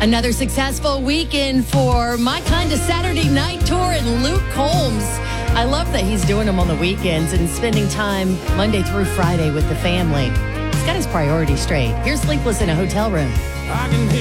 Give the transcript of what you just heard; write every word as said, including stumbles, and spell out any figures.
Another successful weekend for My Kind of Saturday Night Tour and Luke Combs. I love that he's doing them on the weekends and spending time Monday through Friday with the family. He's got his priorities straight. Here's Sleepless in a Hotel Room. I can hear